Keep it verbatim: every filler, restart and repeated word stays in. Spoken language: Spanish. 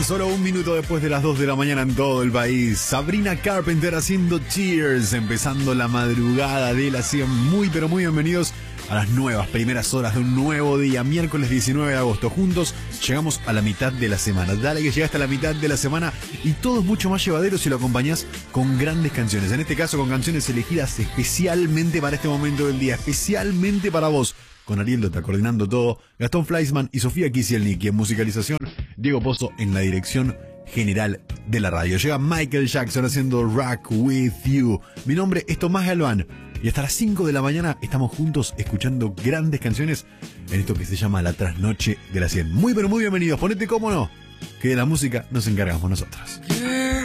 tan solo un minuto después de las dos de la mañana en todo el país. Sabrina Carpenter haciendo Cheers, empezando la madrugada de las cien. Muy pero muy bienvenidos a las nuevas primeras horas de un nuevo día, miércoles diecinueve de agosto. Juntos llegamos a la mitad de la semana. Dale que llegaste a la mitad de la semana y todo es mucho más llevadero si lo acompañás con grandes canciones. En este caso con canciones elegidas especialmente para este momento del día, especialmente para vos. Con Ariel Dota coordinando todo, Gastón Fleisman y Sofía Kisielny en musicalización, Diego Pozo en la dirección general de la radio. Llega Michael Jackson haciendo Rock With You. Mi nombre es Tomás Galván y hasta las cinco de la mañana estamos juntos escuchando grandes canciones en esto que se llama La Trasnoche de la cien. Muy pero muy bienvenidos, ponete cómodo, que de la música nos encargamos nosotros.